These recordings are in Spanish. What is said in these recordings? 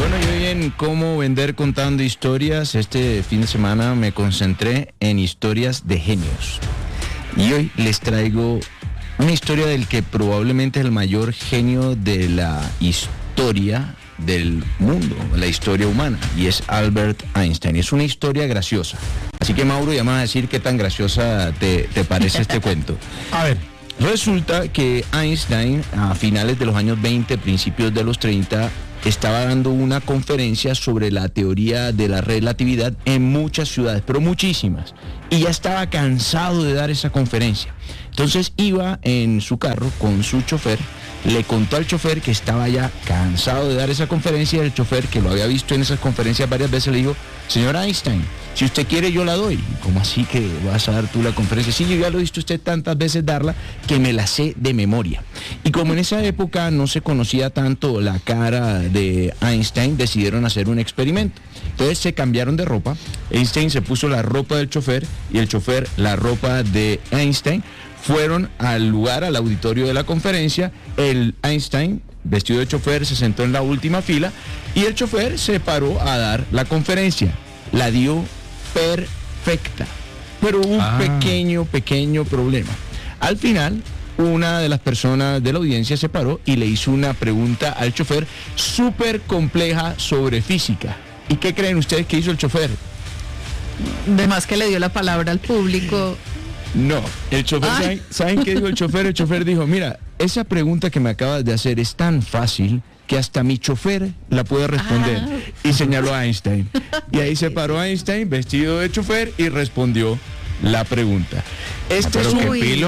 Bueno, y hoy en Cómo Vender Contando Historias, este fin de semana me concentré en historias de genios. Y hoy les traigo una historia del que probablemente es el mayor genio de la historia del mundo, la historia humana, y es Albert Einstein. Es una historia graciosa. Así que, Mauro, ya me vas a decir qué tan graciosa te parece este cuento. A ver. Resulta que Einstein, a finales de los años 20, principios de los 30, estaba dando una conferencia sobre la teoría de la relatividad en muchas ciudades, pero muchísimas, y ya estaba cansado de dar esa conferencia. Entonces iba en su carro con su chofer, le contó al chofer que estaba ya cansado de dar esa conferencia, y el chofer, que lo había visto en esas conferencias varias veces, le dijo: señor Einstein, si usted quiere yo la doy. ¿Cómo así que vas a dar tú la conferencia? Sí, yo ya lo he visto usted tantas veces darla que me la sé de memoria. Y como en esa época no se conocía tanto la cara de Einstein, decidieron hacer un experimento. Entonces se cambiaron de ropa, Einstein se puso la ropa del chofer y el chofer la ropa de Einstein. Fueron al lugar, al auditorio de la conferencia. El Einstein, vestido de chofer, se sentó en la última fila y el chofer se paró a dar la conferencia. La dio perfecta, pero hubo un pequeño problema. Al final, una de las personas de la audiencia se paró y le hizo una pregunta al chofer súper compleja sobre física. ¿Y qué creen ustedes que hizo el chofer? Además que le dio la palabra al público. No, el chofer, ¿saben qué dijo el chofer? El chofer dijo: mira, esa pregunta que me acabas de hacer es tan fácil que hasta mi chofer la puede responder. Y señaló a Einstein. Y ahí se paró Einstein, vestido de chofer, y respondió la pregunta. Este es un pilo.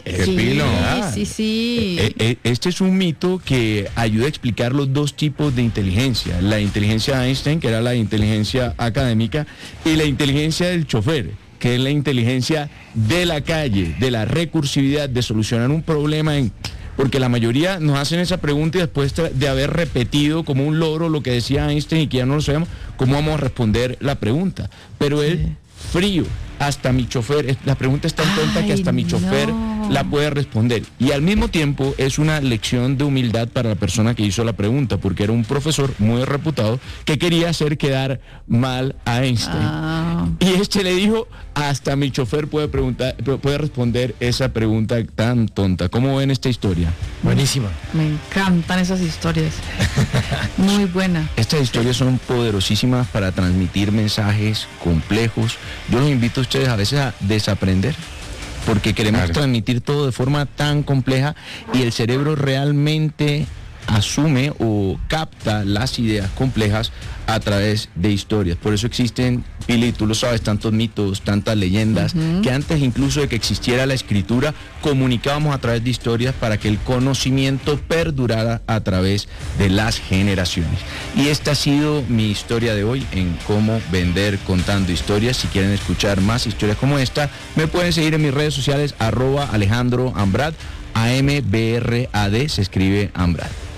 Sí. Este es un mito que ayuda a explicar los dos tipos de inteligencia. La inteligencia de Einstein, que era la inteligencia académica, y la inteligencia del chofer, que es la inteligencia de la calle, de la recursividad, de solucionar un problema porque la mayoría nos hacen esa pregunta y después de haber repetido como un loro lo que decía Einstein y que ya no lo sabemos, ¿cómo vamos a responder la pregunta? Pero él, frío, hasta mi chofer, la pregunta es tan tonta que hasta mi chofer la puede responder. Y al mismo tiempo es una lección de humildad para la persona que hizo la pregunta, porque era un profesor muy reputado que quería hacer quedar mal a Einstein. Y este le dijo: hasta mi chofer puede responder esa pregunta tan tonta. ¿Cómo ven esta historia? Buenísima. Me encantan esas historias. Muy buena. Estas historias son poderosísimas para transmitir mensajes complejos. Yo los invito a ustedes a veces a desaprender, porque queremos transmitir todo de forma tan compleja y el cerebro realmente asume o capta las ideas complejas a través de historias. Por eso existen, Pili, tú lo sabes, tantos mitos, tantas leyendas, que antes incluso de que existiera la escritura, comunicábamos a través de historias para que el conocimiento perdurara a través de las generaciones. Y esta ha sido mi historia de hoy en Cómo Vender Contando Historias. Si quieren escuchar más historias como esta, me pueden seguir en mis redes sociales, @Alejandro Ambrad, AMBRAD, se escribe Ambrad.